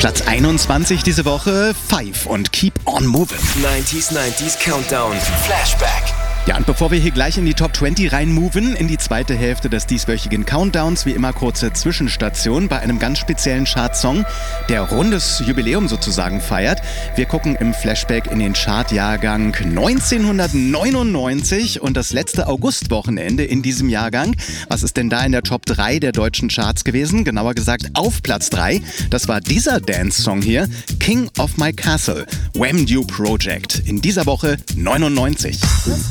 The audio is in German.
Platz 21 diese Woche, Five und Keep on Moving. 90s Countdown. Flashback. Ja, und bevor wir hier gleich in die Top 20 reinmoven, in die zweite Hälfte des dieswöchigen Countdowns, wie immer kurze Zwischenstation bei einem ganz speziellen Chartsong, der rundes Jubiläum sozusagen feiert. Wir gucken im Flashback in den Chartjahrgang 1999 und das letzte Augustwochenende in diesem Jahrgang. Was ist denn da in der Top 3 der deutschen Charts gewesen? Genauer gesagt auf Platz 3. Das war dieser Dance-Song hier, King of My Castle, Wham! Project. In dieser Woche 99.